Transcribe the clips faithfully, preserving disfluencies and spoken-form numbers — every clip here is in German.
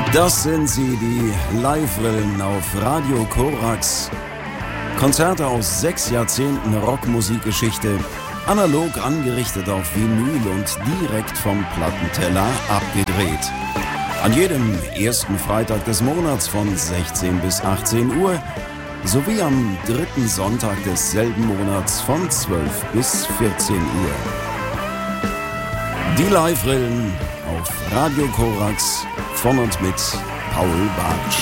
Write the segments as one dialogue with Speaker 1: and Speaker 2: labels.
Speaker 1: Das sind sie, die Live-Rillen auf Radio Korax. Konzerte aus sechs Jahrzehnten Rockmusikgeschichte, analog angerichtet auf Vinyl und direkt vom Plattenteller abgedreht. An jedem ersten Freitag des Monats von sechzehn bis achtzehn Uhr sowie am dritten Sonntag desselben Monats von zwölf bis vierzehn Uhr. Die Live-Rillen auf Radio Korax von und mit Paul Bartsch.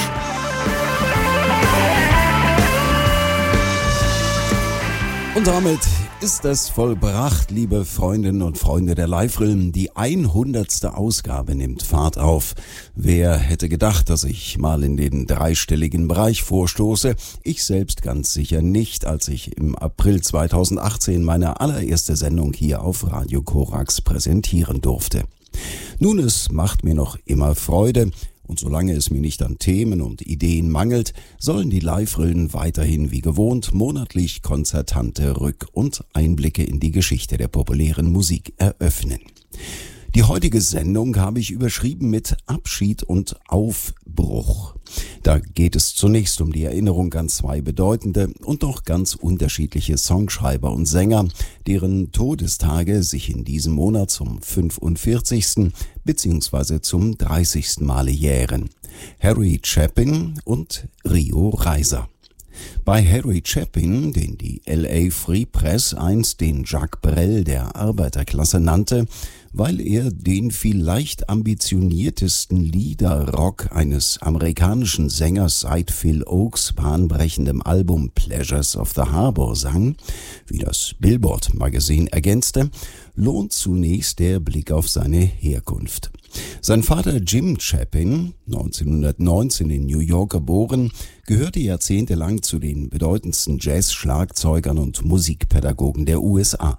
Speaker 1: Und damit ist es vollbracht, liebe Freundinnen und Freunde der Live-Rillen. Die hundertste Ausgabe nimmt Fahrt auf. Wer hätte gedacht, dass ich mal in den dreistelligen Bereich vorstoße? Ich selbst ganz sicher nicht, als ich im April zweitausendachtzehn meine allererste Sendung hier auf Radio Korax präsentieren durfte. Nun, es macht mir noch immer Freude. Und solange es mir nicht an Themen und Ideen mangelt, sollen die Live-Rillen weiterhin wie gewohnt monatlich konzertante Rück- und Einblicke in die Geschichte der populären Musik eröffnen. Die heutige Sendung habe ich überschrieben mit Abschied und Aufbruch. Da geht es zunächst um die Erinnerung an zwei bedeutende und doch ganz unterschiedliche Songschreiber und Sänger, deren Todestage sich in diesem Monat zum fünfundvierzigsten bzw. zum dreißigsten Male jähren. Harry Chapin und Rio Reiser. Bei Harry Chapin, den die L A Free Press einst den Jacques Brel der Arbeiterklasse nannte, weil er den vielleicht ambitioniertesten Liederrock eines amerikanischen Sängers seit Phil Ochs bahnbrechendem Album Pleasures of the Harbor sang, wie das Billboard-Magazin ergänzte, lohnt zunächst der Blick auf seine Herkunft. Sein Vater Jim Chapin, neunzehnhundertneunzehn in New York geboren, gehörte jahrzehntelang zu den bedeutendsten Jazz-Schlagzeugern und Musikpädagogen der U S A.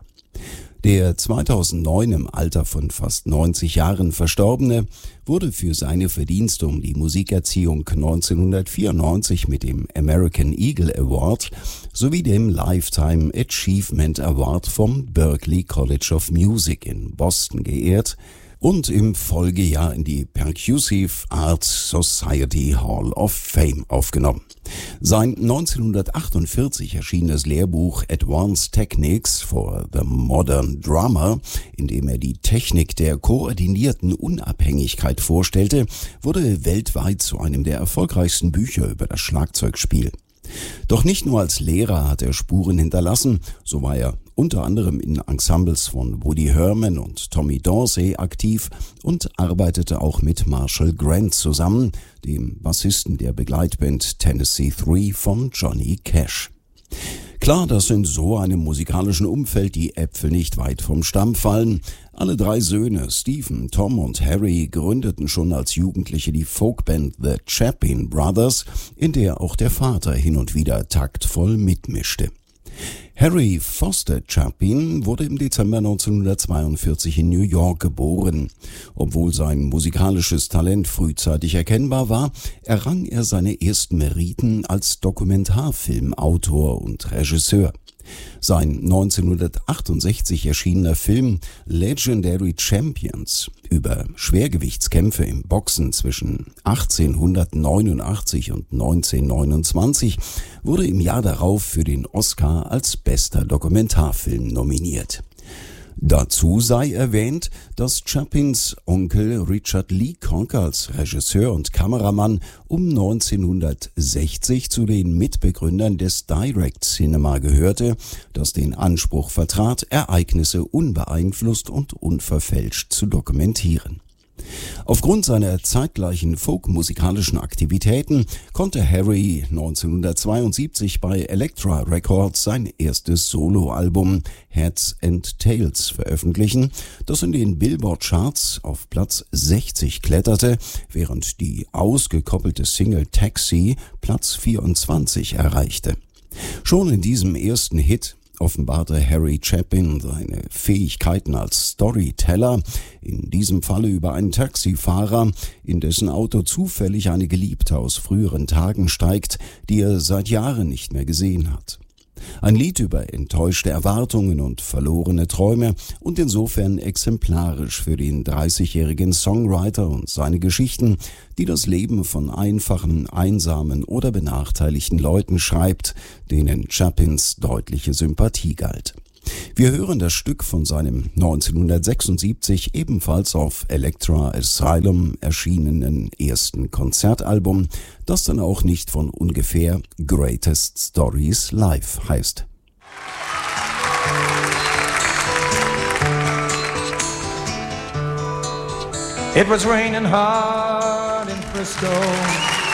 Speaker 1: Der zweitausendneun im Alter von fast neunzig Jahren Verstorbene wurde für seine Verdienste um die Musikerziehung neunzehnhundertvierundneunzig mit dem American Eagle Award sowie dem Lifetime Achievement Award vom Berklee College of Music in Boston geehrt und im Folgejahr in die Percussive Arts Society Hall of Fame aufgenommen. Sein neunzehnhundertachtundvierzig erschienenes Lehrbuch Advanced Techniques for the Modern Drummer, in dem er die Technik der koordinierten Unabhängigkeit vorstellte, wurde weltweit zu einem der erfolgreichsten Bücher über das Schlagzeugspiel. Doch nicht nur als Lehrer hat er Spuren hinterlassen, so war er unter anderem in Ensembles von Woody Herman und Tommy Dorsey aktiv und arbeitete auch mit Marshall Grant zusammen, dem Bassisten der Begleitband Tennessee Three von Johnny Cash. Klar, dass in so einem musikalischen Umfeld die Äpfel nicht weit vom Stamm fallen. Alle drei Söhne, Stephen, Tom und Harry, gründeten schon als Jugendliche die Folkband The Chapin Brothers, in der auch der Vater hin und wieder taktvoll mitmischte. Harry Foster Chapin wurde im Dezember neunzehnhundertzweiundvierzig in New York geboren. Obwohl sein musikalisches Talent frühzeitig erkennbar war, errang er seine ersten Meriten als Dokumentarfilmautor und Regisseur. Sein neunzehnhundertachtundsechzig erschienener Film Legendary Champions über Schwergewichtskämpfe im Boxen zwischen achtzehnhundertneunundachtzig und neunzehnhundertneunundzwanzig wurde im Jahr darauf für den Oscar als bester Dokumentarfilm nominiert. Dazu sei erwähnt, dass Chapins Onkel Richard Leacock als Regisseur und Kameramann um neunzehnhundertsechzig zu den Mitbegründern des Direct Cinema gehörte, das den Anspruch vertrat, Ereignisse unbeeinflusst und unverfälscht zu dokumentieren. Aufgrund seiner zeitgleichen folkmusikalischen Aktivitäten konnte Harry neunzehnhundertzweiundsiebzig bei Elektra Records sein erstes Soloalbum Heads and Tails veröffentlichen, das in den Billboard-Charts auf Platz sechzig kletterte, während die ausgekoppelte Single Taxi Platz vierundzwanzig erreichte. Schon in diesem ersten Hit offenbarte Harry Chapin seine Fähigkeiten als Storyteller, in diesem Falle über einen Taxifahrer, in dessen Auto zufällig eine Geliebte aus früheren Tagen steigt, die er seit Jahren nicht mehr gesehen hat. Ein Lied über enttäuschte Erwartungen und verlorene Träume und insofern exemplarisch für den dreißigjährigen Songwriter und seine Geschichten, die das Leben von einfachen, einsamen oder benachteiligten Leuten schreibt, denen Chapins deutliche Sympathie galt. Wir hören das Stück von seinem neunzehnhundertsechsundsiebzig ebenfalls auf Elektra Asylum erschienenen ersten Konzertalbum, das dann auch nicht von ungefähr Greatest Stories Live heißt.
Speaker 2: It was raining hard in Frisco.